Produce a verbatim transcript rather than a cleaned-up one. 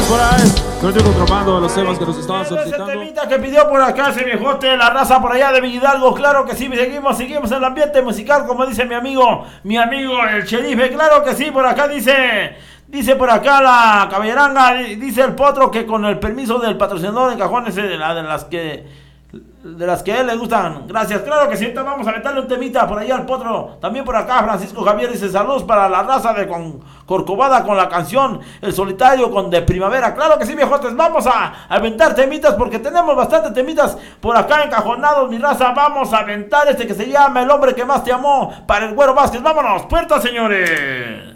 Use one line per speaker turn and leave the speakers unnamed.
Saludos por ahí. Con el contrabando de los temas que nos estaban solicitando.
Ese temita que pidió por acá ese viejote, la raza por allá de Villidalgo. Claro que sí, seguimos, seguimos en el ambiente musical, como dice mi amigo, mi amigo el sheriff. Claro que sí, por acá dice, dice por acá la caballeranga, dice el potro que con el permiso del patrocinador en cajones de, la, de las que... de las que a él le gustan. Gracias, claro que sí. Entonces vamos a meterle un temita por allá al potro. También por acá Francisco Javier dice saludos para la raza de con Corcovada con la canción El Solitario con De Primavera. Claro que sí, viejotes. Vamos a aventar temitas porque tenemos bastantes temitas por acá encajonados, mi raza. Vamos a aventar este que se llama El Hombre que Más Te Amó para el Güero Vázquez. Vámonos, puertas, señores.